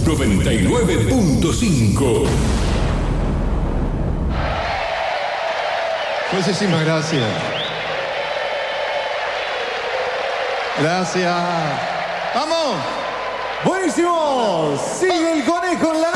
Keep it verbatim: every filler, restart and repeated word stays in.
noventa y nueve punto cinco. Muchísimas gracias. Gracias. ¡Vamos! Buenísimo. Sigue el conejo en la